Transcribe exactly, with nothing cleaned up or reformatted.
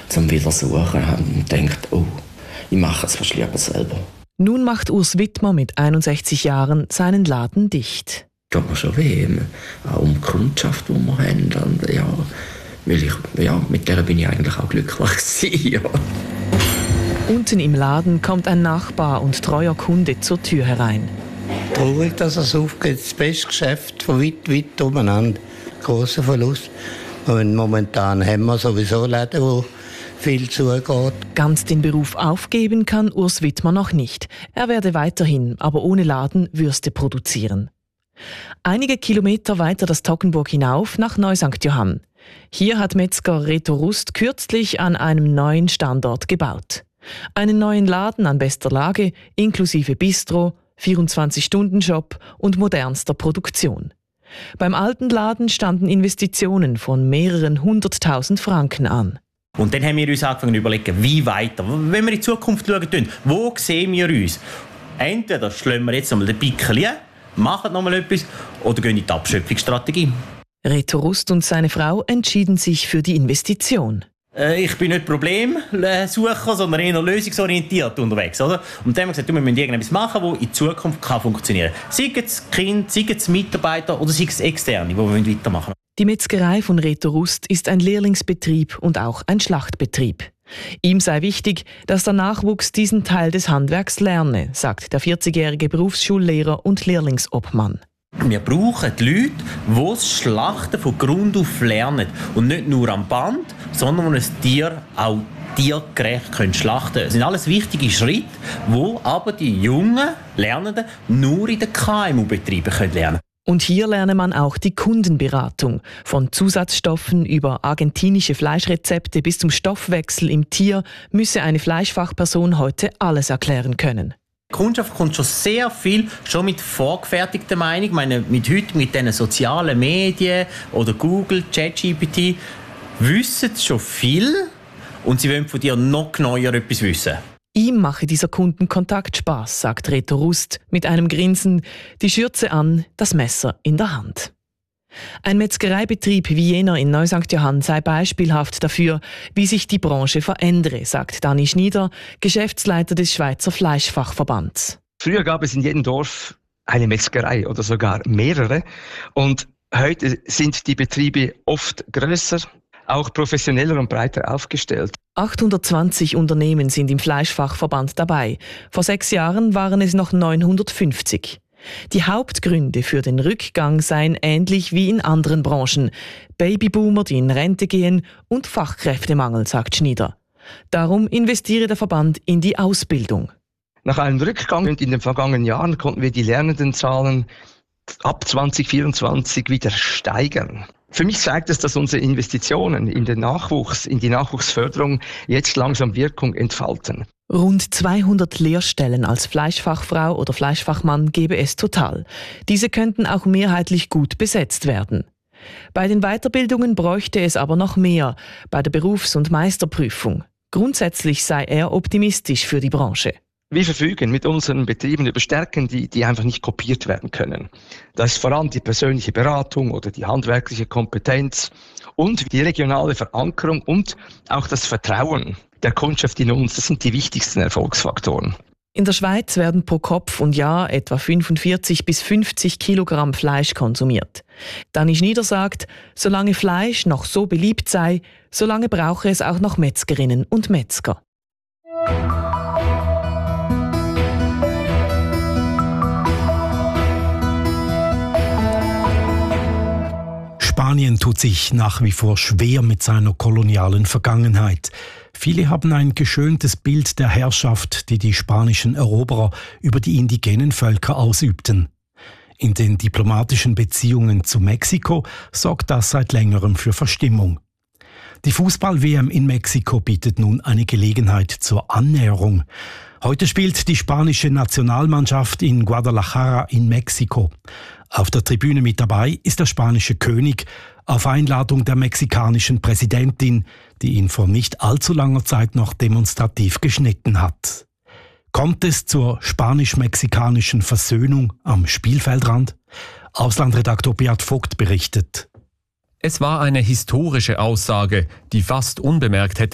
zum Wiedersuchen und denkt, oh, ich mache es fast lieber selber. Nun macht Urs Wittmer mit einundsechzig Jahren seinen Laden dicht. Tut mir schon weh, auch um die Kundschaft, die wir haben. Und ja, weil ich, ja, mit der bin ich eigentlich auch glücklich gewesen, ja. Unten im Laden kommt ein Nachbar und treuer Kunde zur Tür herein. Traurig, dass es aufgeht. Das beste Geschäft von weit, weit umeinander. Grosser Verlust. Und momentan haben wir sowieso Läden, wo viel zugeht. Ganz den Beruf aufgeben kann Urs Wittmer noch nicht. Er werde weiterhin, aber ohne Laden, Würste produzieren. Einige Kilometer weiter das Toggenburg hinauf nach Neu-Sankt Johann. Hier hat Metzger Reto Rust kürzlich an einem neuen Standort gebaut. Einen neuen Laden an bester Lage, inklusive Bistro, vierundzwanzig-Stunden-Shop und modernster Produktion. Beim alten Laden standen Investitionen von mehreren hunderttausend Franken an. Und dann haben wir uns angefangen zu überlegen, wie weiter. Wenn wir in die Zukunft schauen, wo sehen wir uns? Entweder schlagen wir jetzt einmal den Pickel ein, machen nochmal etwas oder gehen in die Abschöpfungsstrategie. Reto Rust und seine Frau entschieden sich für die Investition. Äh, ich bin nicht Problemsucher, sondern eher lösungsorientiert unterwegs. Oder? Und dann haben wir gesagt, wir müssen irgendetwas machen, das in Zukunft kann funktionieren kann. Sei es Kind, sei es Mitarbeiter oder sei es Externe, die wir weitermachen wollen. Die Metzgerei von Reto Rust ist ein Lehrlingsbetrieb und auch ein Schlachtbetrieb. Ihm sei wichtig, dass der Nachwuchs diesen Teil des Handwerks lerne, sagt der vierzigjährige Berufsschullehrer und Lehrlingsobmann. Wir brauchen die Leute, die das Schlachten von Grund auf lernen. Und nicht nur am Band, sondern die ein Tier auch tiergerecht können schlachten können. Das sind alles wichtige Schritte, die aber die jungen Lernenden nur in den K M U-Betrieben lernen können. Und hier lerne man auch die Kundenberatung. Von Zusatzstoffen über argentinische Fleischrezepte bis zum Stoffwechsel im Tier müsse eine Fleischfachperson heute alles erklären können. Die Kundschaft kommt schon sehr viel schon mit vorgefertigter Meinung. Ich meine, mit heute mit diesen sozialen Medien oder Google, ChatGPT wissen sie schon viel und sie wollen von dir noch genauer etwas wissen. Ihm mache dieser Kundenkontakt Spaß, sagt Reto Rust mit einem Grinsen, die Schürze an, das Messer in der Hand. Ein Metzgereibetrieb wie jener in Neu-Sankt Johann sei beispielhaft dafür, wie sich die Branche verändere, sagt Dani Schnieder, Geschäftsleiter des Schweizer Fleischfachverbands. Früher gab es in jedem Dorf eine Metzgerei oder sogar mehrere. Und heute sind die Betriebe oft grösser, auch professioneller und breiter aufgestellt. achthundertzwanzig Unternehmen sind im Fleischfachverband dabei. Vor sechs Jahren waren es noch neunhundertfünfzig. Die Hauptgründe für den Rückgang seien ähnlich wie in anderen Branchen. Babyboomer, die in Rente gehen und Fachkräftemangel, sagt Schnieder. Darum investiere der Verband in die Ausbildung. Nach einem Rückgang in den vergangenen Jahren konnten wir die Lernendenzahlen ab zwanzig vierundzwanzig wieder steigern. Für mich zeigt es, dass unsere Investitionen in den Nachwuchs, in die Nachwuchsförderung jetzt langsam Wirkung entfalten. Rund zweihundert Lehrstellen als Fleischfachfrau oder Fleischfachmann gebe es total. Diese könnten auch mehrheitlich gut besetzt werden. Bei den Weiterbildungen bräuchte es aber noch mehr, bei der Berufs- und Meisterprüfung. Grundsätzlich sei er optimistisch für die Branche. Wir verfügen mit unseren Betrieben über Stärken, die, die einfach nicht kopiert werden können. Das ist vor allem die persönliche Beratung oder die handwerkliche Kompetenz und die regionale Verankerung und auch das Vertrauen der Kundschaft in uns. Das sind die wichtigsten Erfolgsfaktoren. In der Schweiz werden pro Kopf und Jahr etwa fünfundvierzig bis fünfzig Kilogramm Fleisch konsumiert. Dani Schnieder sagt, solange Fleisch noch so beliebt sei, solange brauche es auch noch Metzgerinnen und Metzger. Spanien tut sich nach wie vor schwer mit seiner kolonialen Vergangenheit. Viele haben ein geschöntes Bild der Herrschaft, die die spanischen Eroberer über die indigenen Völker ausübten. In den diplomatischen Beziehungen zu Mexiko sorgt das seit längerem für Verstimmung. Die Fußball-W M in Mexiko bietet nun eine Gelegenheit zur Annäherung. Heute spielt die spanische Nationalmannschaft in Guadalajara in Mexiko. Auf der Tribüne mit dabei ist der spanische König auf Einladung der mexikanischen Präsidentin, die ihn vor nicht allzu langer Zeit noch demonstrativ geschnitten hat. Kommt es zur spanisch-mexikanischen Versöhnung am Spielfeldrand? Auslandredaktor Beat Vogt berichtet. Es war eine historische Aussage, die fast unbemerkt hätte